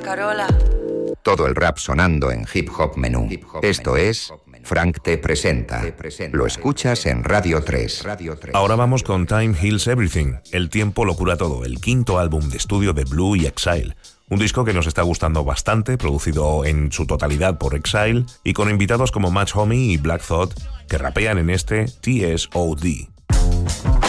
Carola. Todo el rap sonando en Hip Hop Menú. Esto es Frank T presenta. Lo escuchas en Radio 3. Ahora vamos con Time Heals Everything. El tiempo lo cura todo, el quinto álbum de estudio de Blue y Exile. Un disco que nos está gustando bastante, producido en su totalidad por Exile y con invitados como Match Homie y Black Thought que rapean en este TSOD.